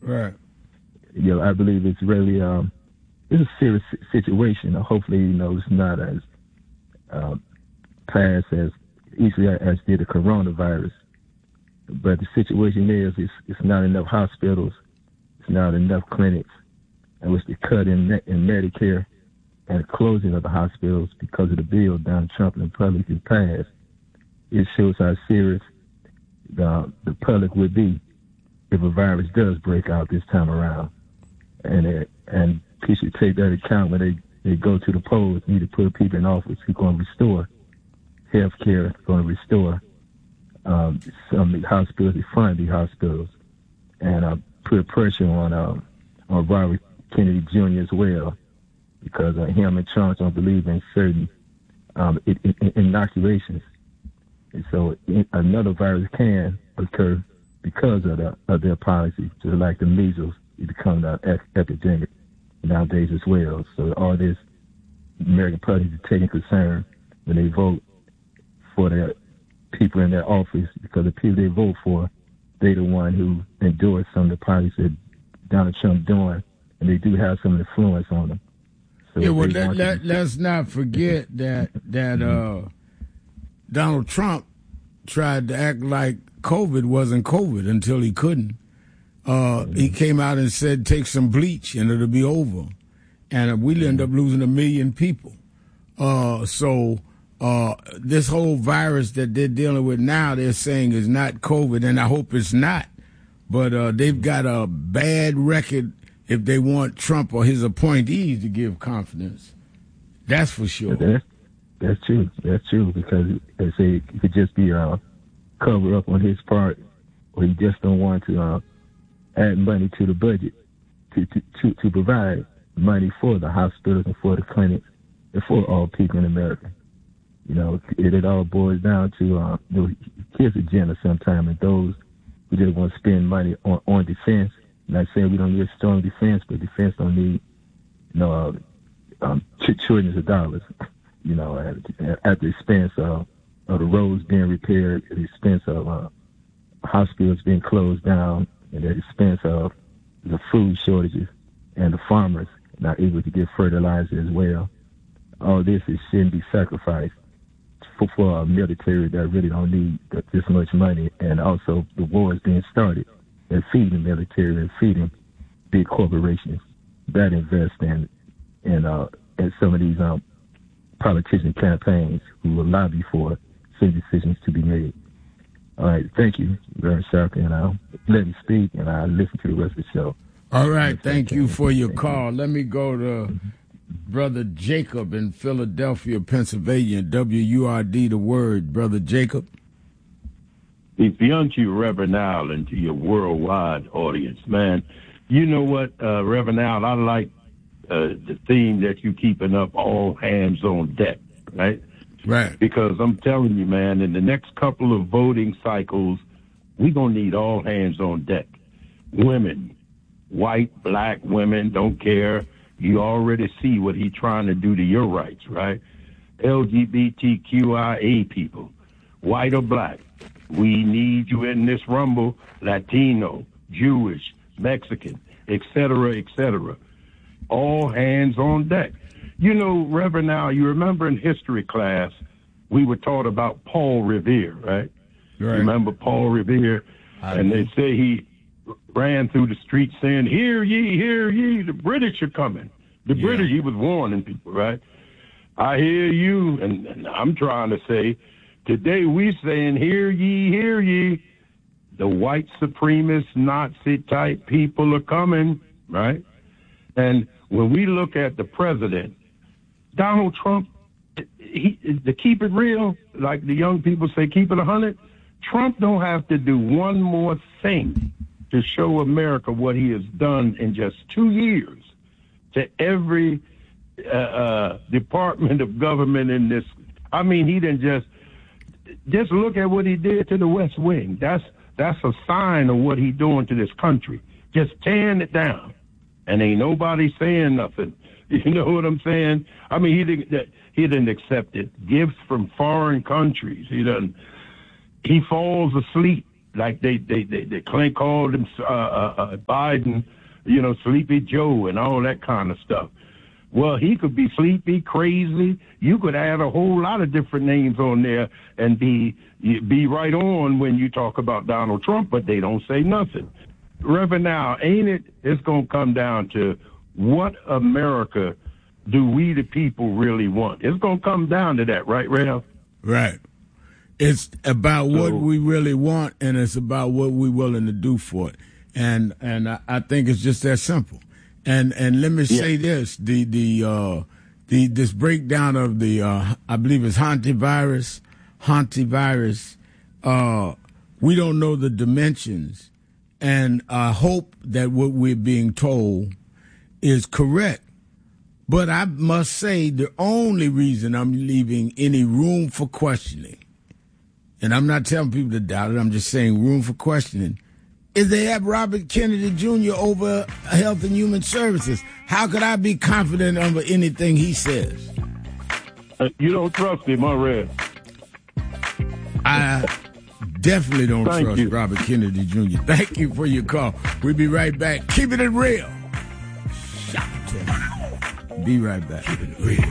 Right. I believe it's really it's a serious situation. Hopefully, it's not as passed as easily as did the coronavirus. But the situation is, it's not enough hospitals, it's not enough clinics, and with the cut in Medicare and the closing of the hospitals because of the bill Donald Trump and the Republicans passed, it shows how serious the public would be if a virus does break out this time around. And people should take that account when they go to the polls. Need to put people in office who are going to restore health care, going to restore some of the hospitals, fund the hospitals, and put pressure on Robert Kennedy Jr. as well, because him and Trump don't believe in certain inoculations. And so another virus can occur because of their policy, just like the measles, it becomes an epidemic nowadays as well. So all this American public is taking concern when they vote for their people in their office, because the people they vote for, they the one who endorse some of the policies that Donald Trump doing, and they do have some influence on them. So yeah, well, let's not forget that Donald Trump tried to act like COVID wasn't COVID until he couldn't. He came out and said, take some bleach and it'll be over. And we'll end up losing 1 million people. So this whole virus that they're dealing with now, they're saying is not COVID, and I hope it's not. But they've got a bad record if they want Trump or his appointees to give confidence. That's for sure. That's true. That's true, because they say it could just be cover up on his part, or he just don't want to add money to the budget to provide money for the hospitals and for the clinics and for all people in America. It all boils down to his agenda sometimes, and those who just want to spend money on defense. Not saying we don't need a strong defense, but defense don't need trillions of dollars. At the expense of the roads being repaired, at the expense of hospitals being closed down, and at the expense of the food shortages and the farmers not able to get fertilizer as well. All this shouldn't be sacrificed for a military that really don't need this much money, and also the wars being started and feeding the military and feeding big corporations that invest in some of these politician campaigns who will lobby for certain decisions to be made. All right, thank you very sharply, and I'll let me speak, and I'll listen to the rest of the show. All right, thank you for your call. Let me go to Brother Jacob in Philadelphia, Pennsylvania, WURD, The Word. Brother Jacob. Beyond you, Reverend Al, and to your worldwide audience, man, you know what, Reverend Al, I like the theme that you keeping up, all hands on deck, right? Right. Because I'm telling you, man, in the next couple of voting cycles, we're going to need all hands on deck. Women, white, black women, don't care. You already see what he's trying to do to your rights, right? LGBTQIA people, white or black. We need you in this rumble, Latino, Jewish, Mexican, et cetera, all hands on deck. Reverend Al, you remember in history class, we were taught about Paul Revere, right? Right. Remember Paul Revere? And they say he ran through the streets saying, hear ye, the British are coming. The British, he was warning people, right? I hear you, and I'm trying to say, today we saying, hear ye, the white supremacist Nazi type people are coming, right? And when we look at the president, Donald Trump, to keep it real, like the young people say, keep it 100, Trump don't have to do one more thing to show America what he has done in just 2 years to every department of government in this. I mean, he didn't just look at what he did to the West Wing. That's a sign of what he's doing to this country. Just tearing it down. And ain't nobody saying nothing. You know what I'm saying? I mean, he didn't accept it. Gifts from foreign countries. He falls asleep like they called him Biden, Sleepy Joe and all that kind of stuff. Well, he could be sleepy, crazy. You could add a whole lot of different names on there and be right on when you talk about Donald Trump, but they don't say nothing. Reverend, now, ain't it? It's going to come down to what America do we the people really want? It's going to come down to that, right, Rev? Right. It's about what we really want, and it's about what we're willing to do for it. And I think it's just that simple. And let me say this: this breakdown of the I believe it's hantavirus. We don't know the dimensions, and I hope that what we're being told is correct. But I must say the only reason I'm leaving any room for questioning, and I'm not telling people to doubt it, I'm just saying room for questioning, is they have Robert Kennedy Jr. over Health and Human Services. How could I be confident over anything he says? You don't trust him, Rev? I definitely don't trust Robert Kennedy Jr. Thank you for your call. We'll be right back. Keeping it real. Be right back. Keep it real.